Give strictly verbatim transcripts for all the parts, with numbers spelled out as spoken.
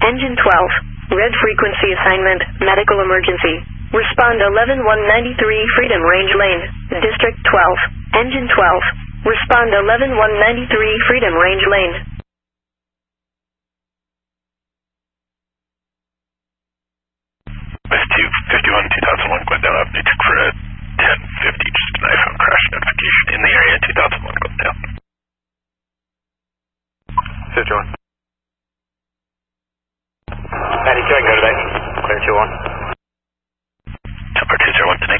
Engine twelve. Red frequency assignment, medical emergency. Respond eleven one ninety-three Freedom Range Lane, District twelve. Engine twelve. Respond eleven one ninety-three Freedom Range Lane. West two fifty-one two thousand one, going down Avenue took for a ten fifty, just an iPhone crash notification in the area, two thousand one, going down. fifty-one. ninety-two, I can go today. Clear two one. Number two zero one today.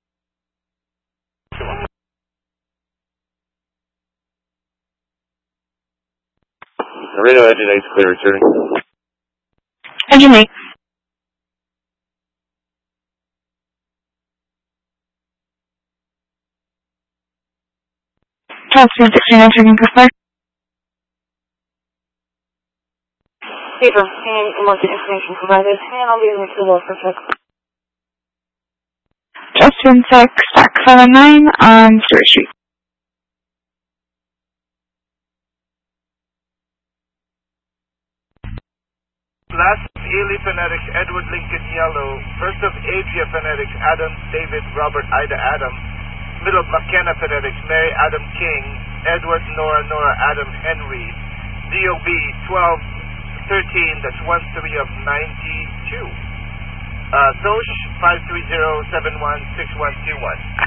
Reno Engine eight clear returning. Engine eight. Transfer sixteen entering Customer. Paper, and emergency information provided, and I'll be in the wall for check. Justin six, stack seven nine on Stewart Street. Last of Ely Phonetics, Edward Lincoln Yellow. First of Avia Phonetics, Adam David Robert Ida Adam. Middle of McKenna Phonetics, Mary Adam King. Edward Nora Nora Adam Henry. D O B twelve thirteen, that's one three of ninety-two. Uh, Soch five three zero seven one six one two one.